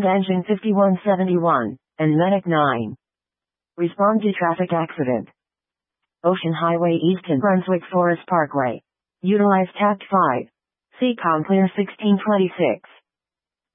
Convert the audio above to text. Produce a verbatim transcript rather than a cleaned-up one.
Sound Engine fifty-one seventy-one, and Medic nine. Respond to traffic accident. Ocean Highway East in Brunswick Forest Parkway. Utilize Tact five. C COM clear sixteen twenty-six.